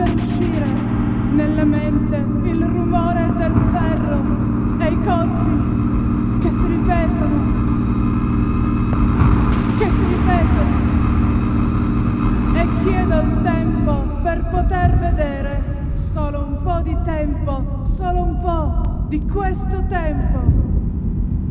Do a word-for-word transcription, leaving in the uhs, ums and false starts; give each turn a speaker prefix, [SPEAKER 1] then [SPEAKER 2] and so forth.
[SPEAKER 1] per uscire nella mente il rumore del ferro e i colpi che si ripetono, che si ripetono. E chiedo il tempo per poter vedere solo un po' di tempo, solo un po' di questo tempo.